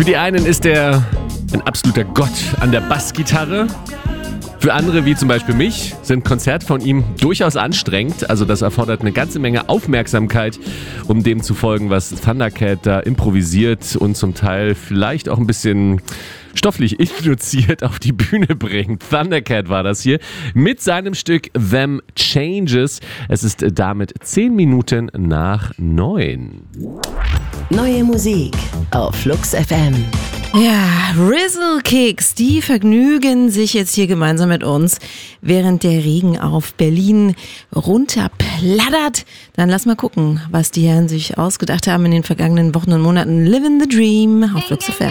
Für die einen ist er ein absoluter Gott an der Bassgitarre. Für andere, wie zum Beispiel mich, sind Konzerte von ihm durchaus anstrengend. Also das erfordert eine ganze Menge Aufmerksamkeit, um dem zu folgen, was Thundercat da improvisiert und zum Teil vielleicht auch ein bisschen stofflich induziert auf die Bühne bringt. Thundercat war das hier mit seinem Stück Them Changes. Es ist damit 10 Minuten nach 9. Neue Musik auf Flux FM. Ja, Rizzle Kicks, die vergnügen sich jetzt hier gemeinsam mit uns, während der Regen auf Berlin runterplattert. Dann lass mal gucken, was die Herren sich ausgedacht haben in den vergangenen Wochen und Monaten. Living the Dream auf Flux FM.